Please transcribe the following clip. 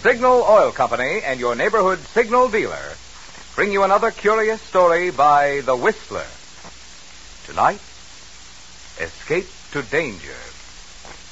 Signal Oil Company and your neighborhood Signal dealer bring you another curious story by The Whistler. Tonight, Escape to Danger.